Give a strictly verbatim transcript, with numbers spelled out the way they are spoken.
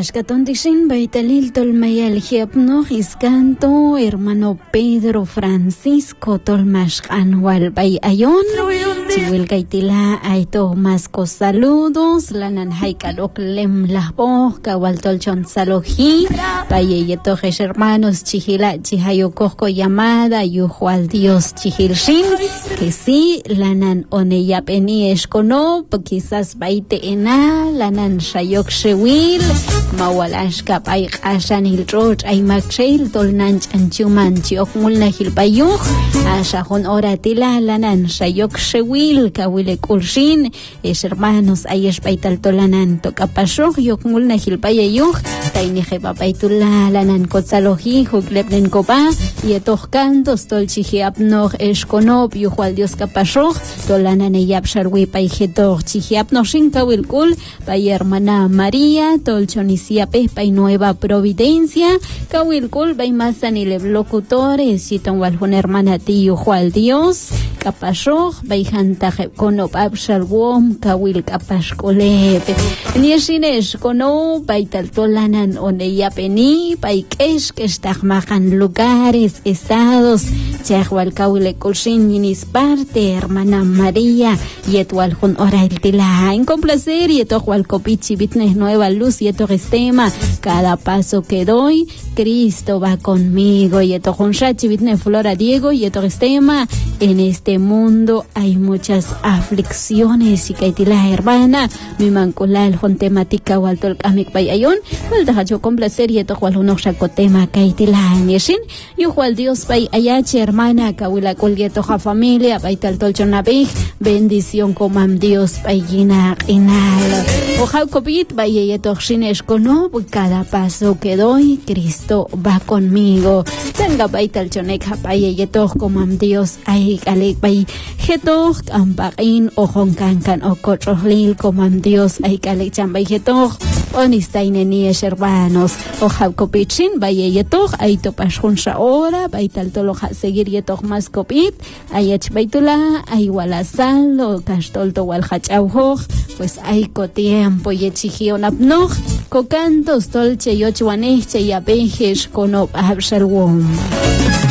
Ashkaton Tishin Baitalil Tolmayal Hiapno Hiscanto, hermano Pedro Francisco Tolmash Anwal Bay Ayon, Chihuil Gaitila Aito Masco saludos, Lanan Haikalok Lem Labo, Kawal Tolchon Saloji, Bayetos hermanos Chihila Chihayo Coco llamada, Yuhual Dios Chihilshin, que sí, Lanan Oneya Peni Escono, quizás Baite Ena, Lanan Shayok Shewil. Mawalashka pay ashan hilroch ay makshil tolnanch anchuman chiok mulna hilbayuj ashahon oratila lanan shayok shewil kawile kulshin es hermanos ayesh paital tolanan tokapashoj yok mulna hilbayayuj tainije papaitula lanan kotzaloji huklebnen kopa yetoh cantos tolchihiapnoj eskonop yujual dios kapashoj tolanan eyapsharwi payjetoj chihiapnoj shinkawil kul pay hermana María tolchonis Siape pay Nueva Providencia, Kawil Kul bay Masanile locutores, Chiton Waljun hermana tío Juan Dios, Capashoj, bay Hantaje Konop Abshalwom, Kawil Kapashkolep, Nieshinesh Kono, bay Taltolanan Oneyapeni, bay Kesh, Kestagmajan lugares, estados, Chehwal Kawile Kulshin Yinis parte, hermana María, Yetwaljun Orailtila, en complacer, Yetohual Copichi Bitnes Nueva Luz, Yetorres tema, cada paso que doy, Cristo va conmigo. Y esto con Shachi Vitne Flora Diego, y esto es tema, en este mundo hay muchas aflicciones, y que la hermana, mi manculal con temática o alto el kamik payayon, el dejacho con placer, y esto cual uno saco tema, que la añeshin, y cual Dios pay ayache hermana, kawila colgueto ja familia, paital tolchonabig, bendición comam Dios payina inal. Oja copit, vaya y esto shines no, cada paso que doy, Cristo va conmigo. Tenga baital chonek hapaya yetok como Dios ay galek bay jetok ampain o honkankan o kotrohlil como Dios ay galek chambay jetok onistaine ni hermanos o hakopichin vaya yetok ay topashun shaora baital toloja seguir yetok más copit ayach baitula ay walasal o kastolto walhachauho pues ay co tiempo yechigion apnog Cocantos tolche yochuaneche y abejes con abshalwom.